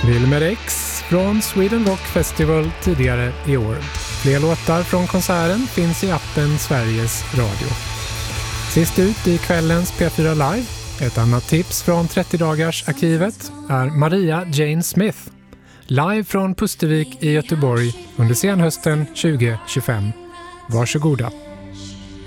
Wilmer X från Sweden Rock Festival tidigare i år. Fler låtar från konserten finns i appen Sveriges Radio. Sist ut i kvällens P4 Live, ett annat tips från 30-dagars-arkivet är Maria Jane Smith. Live från Pustervik i Göteborg under senhösten 2025. Varsågoda.